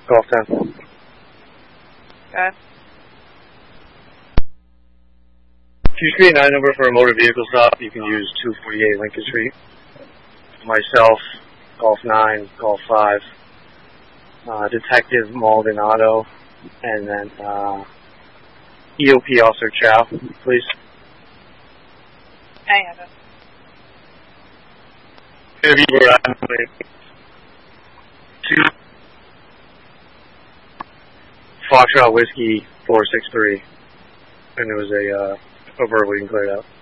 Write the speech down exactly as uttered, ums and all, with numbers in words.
Golf ten. Okay. If you create nine number for a motor vehicle stop, you can use two forty-eight Lincoln Street. Myself, Golf nine, Golf five, uh, Detective Maldonado, and then uh, E O P Officer Chow, please. I have it. If you were at two Foxtrot Whiskey four six three, and there was a uh, a verbal you can clear it out.